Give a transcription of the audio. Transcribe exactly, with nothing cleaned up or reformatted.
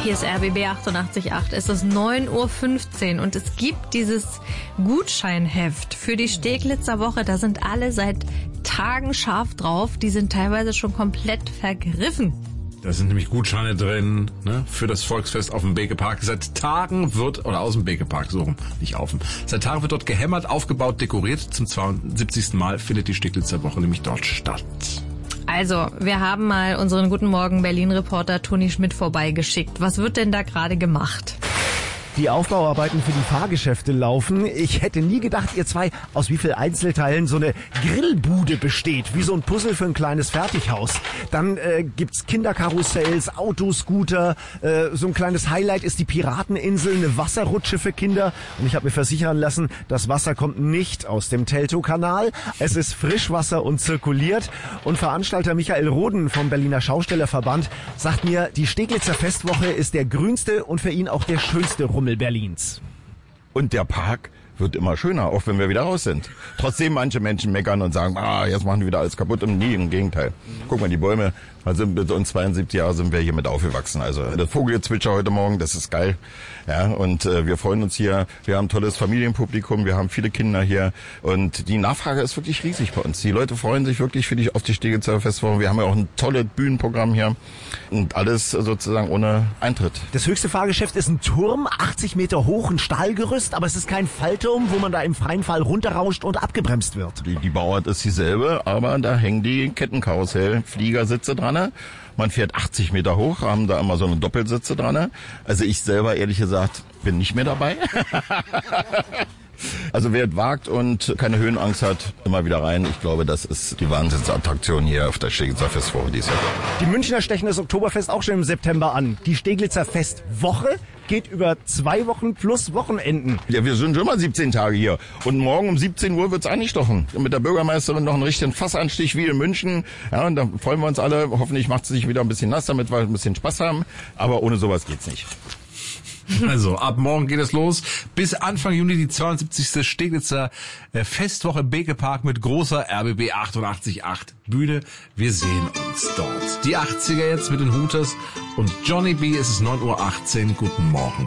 Hier ist R B B achtundachtzig Komma acht. Es ist neun Uhr fünfzehn und es gibt dieses Gutscheinheft für die Steglitzer Woche. Da sind alle seit Tagen scharf drauf. Die sind teilweise schon komplett vergriffen. Da sind nämlich Gutscheine drin, ne, für das Volksfest auf dem Bekepark. Seit Tagen wird, oder aus dem Bekepark suchen, nicht auf dem. Seit Tagen wird dort gehämmert, aufgebaut, dekoriert. Zum zweiundsiebzigsten Mal findet die Steglitzer Woche nämlich dort statt. Also, wir haben mal unseren Guten Morgen Berlin-Reporter Toni Schmidt vorbeigeschickt. Was wird denn da gerade gemacht? Die Aufbauarbeiten für die Fahrgeschäfte laufen. Ich hätte nie gedacht, ihr zwei, aus wie vielen Einzelteilen so eine Grillbude besteht. Wie so ein Puzzle für ein kleines Fertighaus. Dann äh, gibt's Kinderkarussells, Autoscooter. Äh, so ein kleines Highlight ist die Pirateninsel, eine Wasserrutsche für Kinder. Und ich habe mir versichern lassen, das Wasser kommt nicht aus dem Teltow-Kanal. Es ist Frischwasser und zirkuliert. Und Veranstalter Michael Roden vom Berliner Schaustellerverband sagt mir, die Steglitzer Festwoche ist der grünste und für ihn auch der schönste Rummel Berlins. Und der Park wird immer schöner, auch wenn wir wieder raus sind. Trotzdem manche Menschen meckern und sagen, ah, jetzt machen wir wieder alles kaputt. Und nie, im Gegenteil. Guck mal, die Bäume, also mit uns zweiundsiebzig Jahre sind wir hier mit aufgewachsen. Also das Vogelgezwitscher heute Morgen, das ist geil. Ja, und äh, wir freuen uns hier. Wir haben ein tolles Familienpublikum, wir haben viele Kinder hier. Und die Nachfrage ist wirklich riesig bei uns. Die Leute freuen sich wirklich für die, auf die Steglitzer Festwoche. Wir haben ja auch ein tolles Bühnenprogramm hier. Und alles sozusagen ohne Eintritt. Das höchste Fahrgeschäft ist ein Turm, achtzig Meter hoch, ein Stahlgerüst, aber es ist kein Fallturm, wo man da im freien Fall runterrauscht und abgebremst wird. Die, die Bauart ist dieselbe, aber da hängen die Kettenkarussell-Fliegersitze dran. Man fährt achtzig Meter hoch, haben da immer so eine Doppelsitze dran. Also ich selber, ehrlich gesagt, bin nicht mehr dabei. Also wer wagt und keine Höhenangst hat, immer wieder rein. Ich glaube, das ist die Wahnsinnsattraktion hier auf der Steglitzer Festwoche dieses Jahr. Die Münchner stechen das Oktoberfest auch schon im September an. Die Steglitzer Festwoche geht über zwei Wochen plus Wochenenden. Ja, wir sind schon mal siebzehn Tage hier. Und morgen um siebzehn Uhr wird's eingestochen. Mit der Bürgermeisterin noch einen richtigen Fassanstich wie in München. Ja, und da freuen wir uns alle. Hoffentlich macht sie sich wieder ein bisschen nass, damit wir ein bisschen Spaß haben. Aber ohne sowas geht's nicht. Also, ab morgen geht es los. Bis Anfang Juni die zweiundsiebzigste Steglitzer Festwoche im Bekepark mit großer R B B achtundachtzig Komma acht Bühne. Wir sehen uns dort. Die achtziger jetzt mit den Hooters und Johnny B. Es ist neun Uhr achtzehn. Guten Morgen.